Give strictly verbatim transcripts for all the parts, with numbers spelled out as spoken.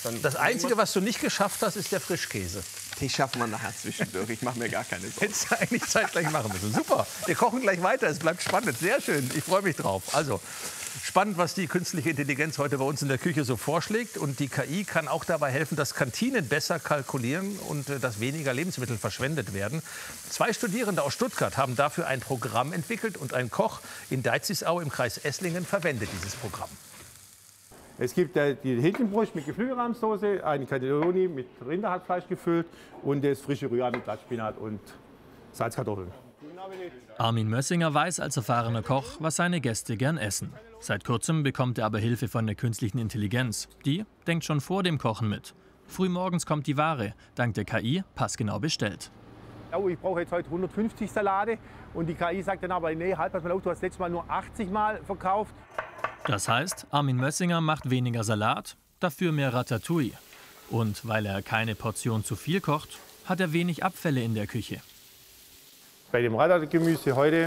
Das Einzige, was du nicht geschafft hast, ist der Frischkäse. Den schaffen wir nachher zwischendurch. Ich mache mir gar keine Sorgen. Hättest du eigentlich zeitgleich machen müssen. Super, wir kochen gleich weiter. Es bleibt spannend. Sehr schön, ich freue mich drauf. Also, spannend, was die künstliche Intelligenz heute bei uns in der Küche so vorschlägt. Und die K I kann auch dabei helfen, dass Kantinen besser kalkulieren und äh, dass weniger Lebensmittel verschwendet werden. Zwei Studierende aus Stuttgart haben dafür ein Programm entwickelt. Und ein Koch in Deizisau im Kreis Esslingen verwendet dieses Programm. Es gibt äh, die Hähnchenbrust mit Geflügelrahmsoße, eine Cannelloni mit Rinderhackfleisch gefüllt und das frische Rührei mit Blattspinat und Salzkartoffeln. Armin Mössinger weiß als erfahrener Koch, was seine Gäste gern essen. Seit kurzem bekommt er aber Hilfe von der künstlichen Intelligenz. Die denkt schon vor dem Kochen mit. Frühmorgens kommt die Ware, dank der K I passgenau bestellt. Oh, ich brauche jetzt heute hundertfünfzig Salate und die K I sagt dann aber, nee, halt pass mal auf, du hast letztes Mal nur achtzig Mal verkauft. Das heißt, Armin Mössinger macht weniger Salat, dafür mehr Ratatouille. Und weil er keine Portion zu viel kocht, hat er wenig Abfälle in der Küche. Bei dem Ratatouille-Gemüse heute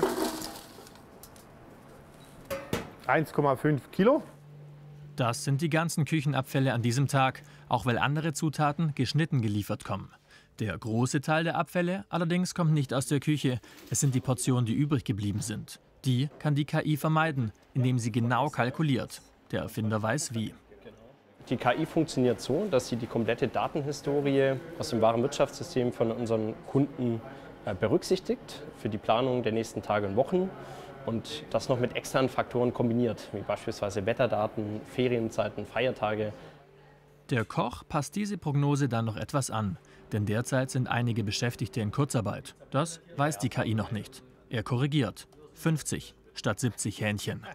eins Komma fünf Kilo. Das sind die ganzen Küchenabfälle an diesem Tag, auch weil andere Zutaten geschnitten geliefert kommen. Der große Teil der Abfälle allerdings kommt nicht aus der Küche. Es sind die Portionen, die übrig geblieben sind. Die kann die K I vermeiden, indem sie genau kalkuliert. Der Erfinder weiß wie. Die K I funktioniert so, dass sie die komplette Datenhistorie aus dem Warenwirtschaftssystem von unseren Kunden berücksichtigt für die Planung der nächsten Tage und Wochen und das noch mit externen Faktoren kombiniert, wie beispielsweise Wetterdaten, Ferienzeiten, Feiertage. Der Koch passt diese Prognose dann noch etwas an, denn derzeit sind einige Beschäftigte in Kurzarbeit. Das weiß die K I noch nicht. Er korrigiert. fünfzig statt siebzig Hähnchen.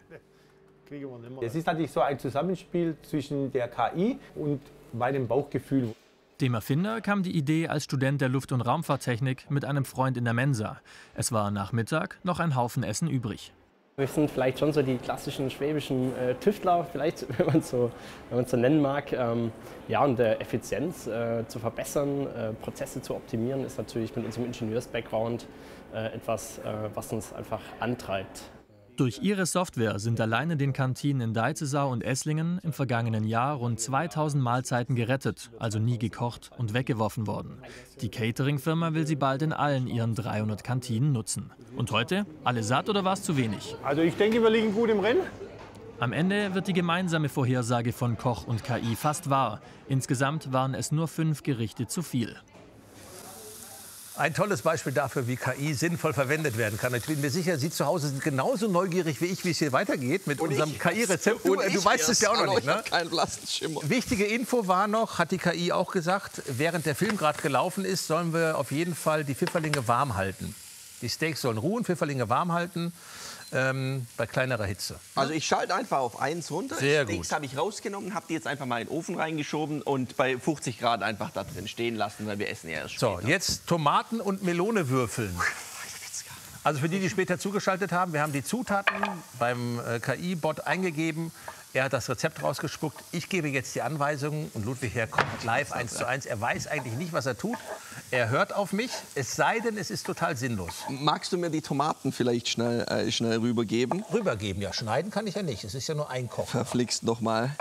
Es ist natürlich so ein Zusammenspiel zwischen der K I und meinem Bauchgefühl. Dem Erfinder kam die Idee als Student der Luft- und Raumfahrttechnik mit einem Freund in der Mensa. Es war nach Mittag noch ein Haufen Essen übrig. Wir sind vielleicht schon so die klassischen schwäbischen äh, Tüftler, vielleicht, wenn man es so, so nennen mag. Ähm, ja, und äh, Effizienz äh, zu verbessern, äh, Prozesse zu optimieren, ist natürlich mit unserem Ingenieurs-Background äh, etwas, äh, was uns einfach antreibt. Durch ihre Software sind allein in den Kantinen in Deizisau und Esslingen im vergangenen Jahr rund zweitausend Mahlzeiten gerettet, also nie gekocht und weggeworfen worden. Die Catering-Firma will sie bald in allen ihren dreihundert Kantinen nutzen. Und heute? Alle satt oder war es zu wenig? Also ich denke, wir liegen gut im Rennen. Am Ende wird die gemeinsame Vorhersage von Koch und K I fast wahr. Insgesamt waren es nur fünf Gerichte zu viel. Ein tolles Beispiel dafür, wie K I sinnvoll verwendet werden kann. Ich bin mir sicher, Sie zu Hause sind genauso neugierig wie ich, wie es hier weitergeht mit und unserem K I-Rezept. Du, du weißt es ja auch noch nicht, ne? Kein blassen Schimmer. Wichtige Info war noch, hat die K I auch gesagt, während der Film gerade gelaufen ist, sollen wir auf jeden Fall die Pfifferlinge warm halten. Die Steaks sollen ruhen, Pfifferlinge warm halten. Ähm, bei kleinerer Hitze. Also ich schalte einfach auf eins runter. Sehr die Steaks gut. habe ich rausgenommen, habe die jetzt einfach mal in den Ofen reingeschoben und bei fünfzig Grad einfach da drin stehen lassen, weil wir essen ja erst später. So, jetzt Tomaten und Melone würfeln. Also für die, die später zugeschaltet haben, wir haben die Zutaten beim äh, K I-Bot eingegeben. Er hat das Rezept rausgespuckt. Ich gebe jetzt die Anweisungen und Ludwig Herr kommt live eins zu eins. Er weiß eigentlich nicht, was er tut. Er hört auf mich, es sei denn, es ist total sinnlos. Magst du mir die Tomaten vielleicht schnell, äh, schnell rübergeben? Rübergeben, ja. Schneiden kann ich ja nicht. Es ist ja nur ein Koch. Verflixt noch mal.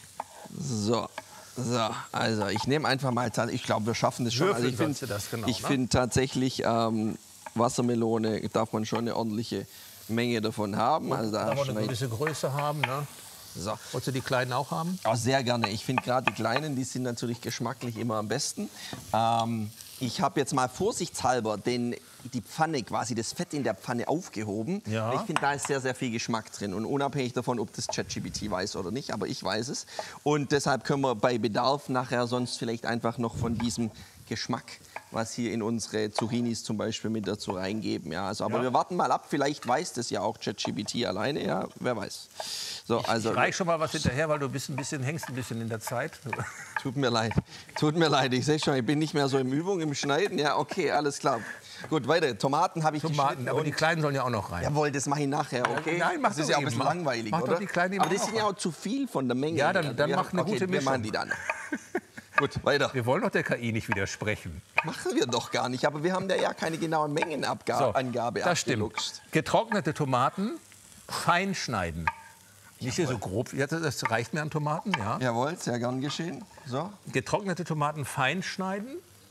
So. So, also ich nehme einfach mal, ich glaube, wir schaffen das schon. Würfeln also ich finde sollst du das, genau, ich ne? finde tatsächlich, ähm, Wassermelone darf man schon eine ordentliche Menge davon haben. Also da Da wollen wir eine schneid- gewisse Größe haben. Ne? so. Wolltest du die kleinen auch haben? Auch sehr gerne. Ich finde gerade die kleinen, die sind natürlich geschmacklich immer am besten. Ähm, ich habe jetzt mal vorsichtshalber den, die Pfanne, quasi das Fett in der Pfanne aufgehoben. Ja. Ich finde, da ist sehr, sehr viel Geschmack drin. Und unabhängig davon, ob das ChatGPT weiß oder nicht, aber ich weiß es. Und deshalb können wir bei Bedarf nachher sonst vielleicht einfach noch von diesem Geschmack, was hier in unsere Zucchinis zum Beispiel mit dazu reingeben. Ja, also, aber Ja. wir warten mal ab, vielleicht weiß das ja auch ChatGPT alleine, ja, wer weiß. So, also, Ich reich schon mal was hinterher, weil du bist ein bisschen, hängst ein bisschen in der Zeit. Tut mir leid, tut mir leid. Ich sehe schon, ich bin nicht mehr so im Übung, im Schneiden. Ja, okay, alles klar. Gut, weiter. Tomaten habe ich Tomaten, geschnitten. aber die und- kleinen sollen ja auch noch rein. Jawohl, das mache ich nachher, okay? Nein, mach das ist doch ja auch ein eben bisschen mal. langweilig, Mach doch oder? die kleinen eben aber das auch sind ja mal. auch zu viel von der Menge. Ja, dann- dann wir, mach eine okay, gute wir Mischung. machen die dann. Gut, weiter. Wir wollen doch der K I nicht widersprechen. Machen wir doch gar nicht, aber wir haben da ja keine genaue Mengenangabe So, das stimmt. abgeluchst. Getrocknete Tomaten fein schneiden. Nicht hier so grob. Ja, das reicht mir an Tomaten, ja. Jawohl, sehr gern geschehen. So. Getrocknete Tomaten fein schneiden.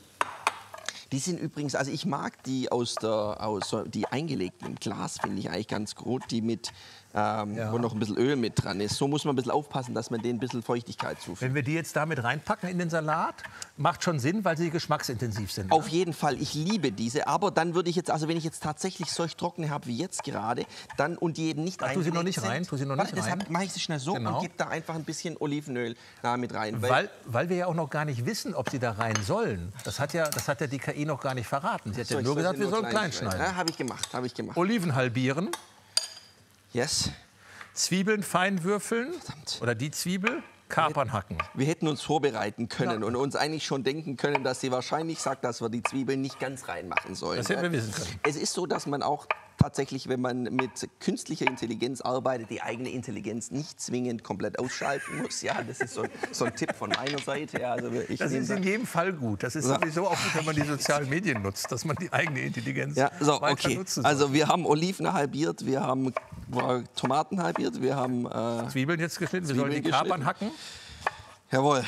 Die sind übrigens, also ich mag die aus der, aus so- die eingelegten im Glas, finde ich eigentlich ganz gut, die mit, ähm, Ja. wo noch ein bisschen Öl mit dran ist. So muss man ein bisschen aufpassen, dass man denen ein bisschen Feuchtigkeit zufügt. Wenn wir die jetzt damit reinpacken in den Salat, macht schon Sinn, weil sie geschmacksintensiv sind. Auf jeden Fall, ich liebe diese, aber dann würde ich jetzt, also wenn ich jetzt tatsächlich solch trockene habe wie jetzt gerade, dann und die eben nicht Ach, tu sie noch eingelegt nicht sind, rein, tu sie noch warte, nicht rein. deshalb mache ich sie schnell so Genau. und gebe da einfach ein bisschen Olivenöl da mit rein. Weil, weil wir ja auch noch gar nicht wissen, ob sie da rein sollen. Das hat ja, das hat ja die K I noch gar nicht verraten. Sie hat So, ja ich nur soll gesagt, sie wir sollen klein schneiden. Ja, habe ich gemacht, habe ich gemacht. Oliven halbieren, Yes. Zwiebeln fein würfeln Verdammt. oder die Zwiebel, Kapern hacken. Wir hätten uns vorbereiten können Ja. und uns eigentlich schon denken können, dass sie wahrscheinlich sagt, dass wir die Zwiebeln nicht ganz reinmachen sollen. Das hätten wir wissen können. Es ist so, dass man auch tatsächlich, wenn man mit künstlicher Intelligenz arbeitet, die eigene Intelligenz nicht zwingend komplett ausschalten muss. Ja, das ist so, so ein Tipp von meiner Seite. Ja, also ich Das nehme ist in jedem Fall gut. Das ist Ja. sowieso auch gut, wenn man die sozialen Medien nutzt, dass man die eigene Intelligenz Ja, so, weiter okay. nutzen soll. Also wir haben Oliven halbiert, wir haben äh, Tomaten halbiert, wir haben... Äh, Zwiebeln jetzt geschnitten, wir sollen die Zwiebeln Kapern geschnitten. hacken. jawohl.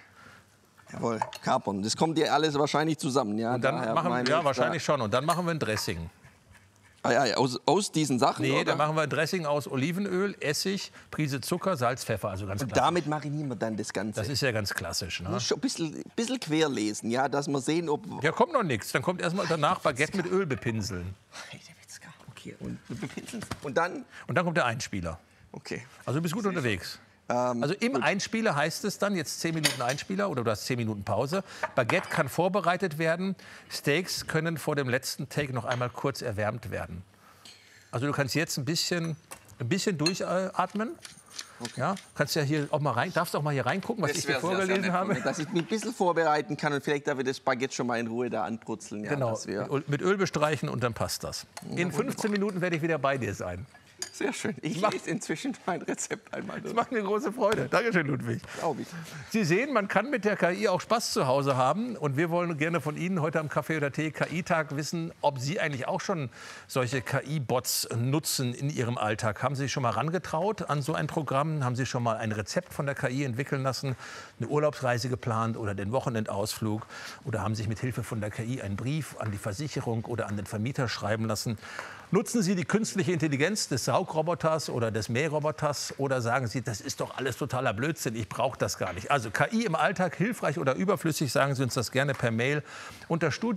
Jawohl, Kapern. Das kommt dir alles wahrscheinlich zusammen. Ja, Und dann Daher machen meine wir, ja, ich, wahrscheinlich schon. Und dann machen wir ein Dressing. Ah, ja, ja, aus, aus diesen Sachen, Nee, oder? dann machen wir ein Dressing aus Olivenöl, Essig, Prise Zucker, Salz, Pfeffer. Also ganz Und klassisch. damit marinieren wir dann das Ganze. Das ist ja ganz klassisch. Ne? Schon ein bisschen, bisschen querlesen, ja, dass wir sehen, ob... Ja, kommt noch nichts. Dann kommt erstmal danach Baguette mit Öl bepinseln. Okay, und wir bepinseln. Und dann... Und dann kommt der Einspieler. Okay. Also du bist gut unterwegs. Ähm, Also im Einspieler heißt es dann, jetzt zehn Minuten Einspieler oder du hast zehn Minuten Pause. Baguette kann vorbereitet werden. Steaks können vor dem letzten Take noch einmal kurz erwärmt werden. Also du kannst jetzt ein bisschen, ein bisschen durchatmen. Ja, kannst ja hier auch mal rein, darfst auch mal hier reingucken, was ich dir wär sehr, sehr vorgelesen nett von habe. mir, dass ich mich ein bisschen vorbereiten kann und vielleicht darf ich das Baguette schon mal in Ruhe da anbrutzeln. Ja, Genau, dass wir, mit Öl bestreichen und dann passt das. In fünfzehn Minuten werde ich wieder bei dir sein. sehr schön. Ich Mach- lese inzwischen mein Rezept einmal durch. Das macht mir große Freude. Dankeschön, Ludwig. Glaube ich. Sie sehen, man kann mit der K I auch Spaß zu Hause haben. Und wir wollen gerne von Ihnen heute am Kaffee oder Tee K I-Tag wissen, ob Sie eigentlich auch schon solche K I-Bots nutzen in Ihrem Alltag. Haben Sie sich schon mal rangetraut an so ein Programm? Haben Sie schon mal ein Rezept von der K I entwickeln lassen, eine Urlaubsreise geplant oder den Wochenendausflug? Oder haben sich mit Hilfe von der K I einen Brief an die Versicherung oder an den Vermieter schreiben lassen? Nutzen Sie die künstliche Intelligenz des Saugroboters oder des Mähroboters oder sagen Sie, das ist doch alles totaler Blödsinn, ich brauche das gar nicht. Also K I im Alltag, hilfreich oder überflüssig, sagen Sie uns das gerne per Mail unter studio